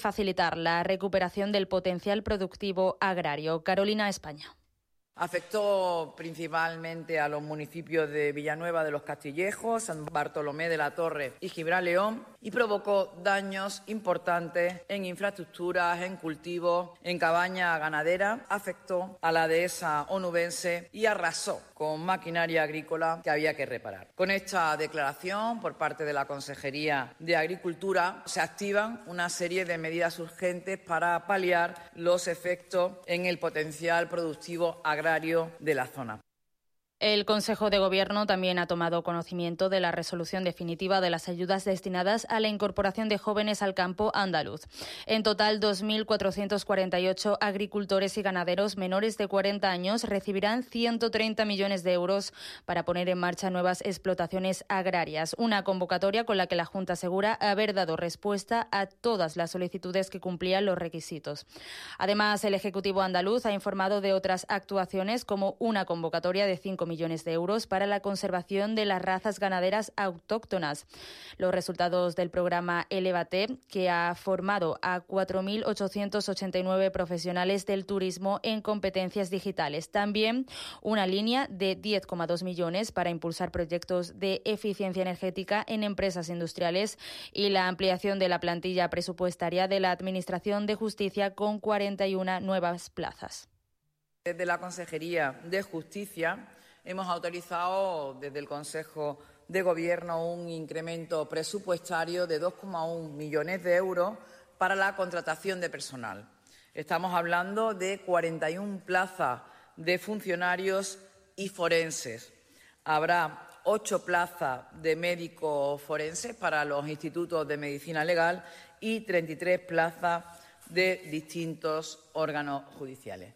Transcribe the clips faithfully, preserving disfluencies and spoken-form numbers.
facilitar la recuperación del potencial productivo agrario. Carolina, España. Afectó principalmente a los municipios de Villanueva de los Castillejos, San Bartolomé de la Torre y Gibraleón y provocó daños importantes en infraestructuras, en cultivos, en cabaña ganadera. Afectó a la dehesa onubense y arrasó con maquinaria agrícola que había que reparar. Con esta declaración por parte de la Consejería de Agricultura se activan una serie de medidas urgentes para paliar los efectos en el potencial productivo agrario de la zona. El Consejo de Gobierno también ha tomado conocimiento de la resolución definitiva de las ayudas destinadas a la incorporación de jóvenes al campo andaluz. En total, dos mil cuatrocientos cuarenta y ocho agricultores y ganaderos menores de cuarenta años recibirán ciento treinta millones de euros para poner en marcha nuevas explotaciones agrarias. Una convocatoria con la que la Junta asegura haber dado respuesta a todas las solicitudes que cumplían los requisitos. Además, el Ejecutivo andaluz ha informado de otras actuaciones como una convocatoria de cinco millones de euros para la conservación de las razas ganaderas autóctonas. Los resultados del programa Elevate, que ha formado a cuatro mil ochocientos ochenta y nueve profesionales del turismo en competencias digitales. También una línea de diez coma dos millones para impulsar proyectos de eficiencia energética en empresas industriales y la ampliación de la plantilla presupuestaria de la Administración de Justicia con cuarenta y una nuevas plazas. Desde la Consejería de Justicia hemos autorizado desde el Consejo de Gobierno un incremento presupuestario de dos coma uno millones de euros para la contratación de personal. Estamos hablando de cuarenta y una plazas de funcionarios y forenses. Habrá ocho plazas de médicos forenses para los institutos de medicina legal y treinta y tres plazas de distintos órganos judiciales.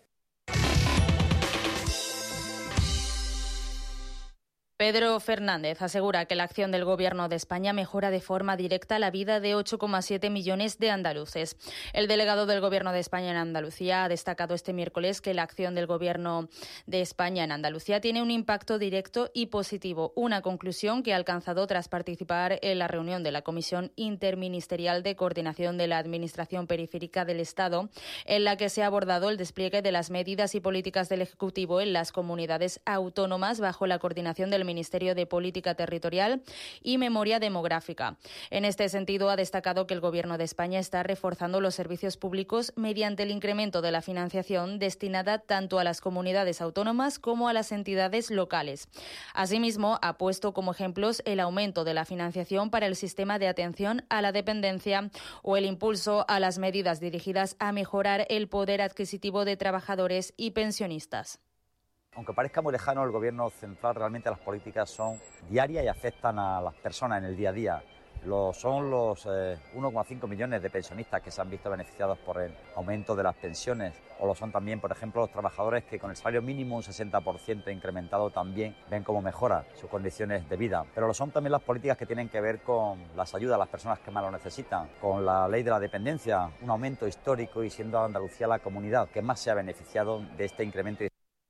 Pedro Fernández asegura que la acción del Gobierno de España mejora de forma directa la vida de ocho coma siete millones de andaluces. El delegado del Gobierno de España en Andalucía ha destacado este miércoles que la acción del Gobierno de España en Andalucía tiene un impacto directo y positivo, una conclusión que ha alcanzado tras participar en la reunión de la Comisión Interministerial de Coordinación de la Administración Periférica del Estado, en la que se ha abordado el despliegue de las medidas y políticas del Ejecutivo en las comunidades autónomas bajo la coordinación del Ministerio de Política Territorial y Memoria Demográfica. En este sentido, ha destacado que el Gobierno de España está reforzando los servicios públicos mediante el incremento de la financiación destinada tanto a las comunidades autónomas como a las entidades locales. Asimismo, ha puesto como ejemplos el aumento de la financiación para el sistema de atención a la dependencia o el impulso a las medidas dirigidas a mejorar el poder adquisitivo de trabajadores y pensionistas. Aunque parezca muy lejano, el Gobierno central realmente las políticas son diarias y afectan a las personas en el día a día. Lo son los eh, uno coma cinco millones de pensionistas que se han visto beneficiados por el aumento de las pensiones, o lo son también, por ejemplo, los trabajadores que con el salario mínimo un sesenta por ciento incrementado también ven cómo mejora sus condiciones de vida. Pero lo son también las políticas que tienen que ver con las ayudas a las personas que más lo necesitan, con la ley de la dependencia, un aumento histórico y siendo Andalucía la comunidad que más se ha beneficiado de este incremento.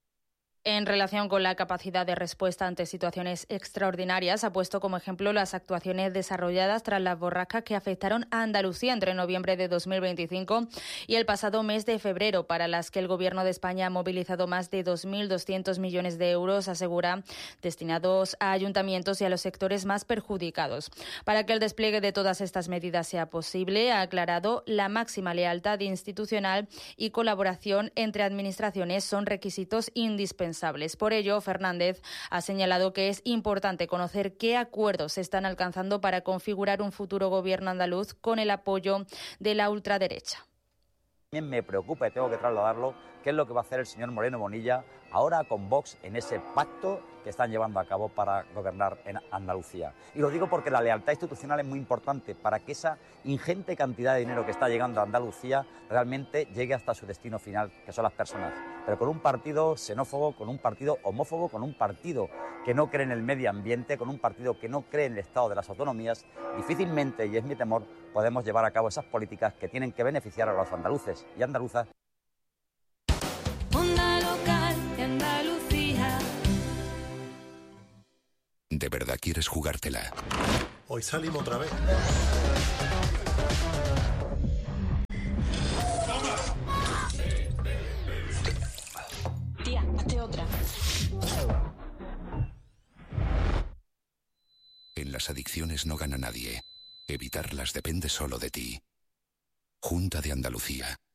En relación con la capacidad de respuesta ante situaciones extraordinarias, ha puesto como ejemplo las actuaciones desarrolladas tras las borrascas que afectaron a Andalucía entre noviembre de dos mil veinticinco y el pasado mes de febrero, para las que el Gobierno de España ha movilizado más de dos mil doscientos millones de euros, asegura, destinados a ayuntamientos y a los sectores más perjudicados. Para que el despliegue de todas estas medidas sea posible, ha aclarado, la máxima lealtad institucional y colaboración entre administraciones son requisitos indispensables. Por ello, Fernández ha señalado que es importante conocer qué acuerdos se están alcanzando para configurar un futuro gobierno andaluz con el apoyo de la ultraderecha. También me preocupa y tengo que trasladarlo, qué es lo que va a hacer el señor Moreno Bonilla ahora con Vox en ese pacto que están llevando a cabo para gobernar en Andalucía. Y lo digo porque la lealtad institucional es muy importante para que esa ingente cantidad de dinero que está llegando a Andalucía realmente llegue hasta su destino final, que son las personas. Pero con un partido xenófobo, con un partido homófobo, con un partido que no cree en el medio ambiente, con un partido que no cree en el Estado de las autonomías, difícilmente, y es mi temor, podemos llevar a cabo esas políticas que tienen que beneficiar a los andaluces y andaluzas. Onda local de Andalucía. ¿De verdad quieres jugártela? Hoy salimos otra vez. otra. En las adicciones no gana nadie. Evitarlas depende solo de ti. Junta de Andalucía.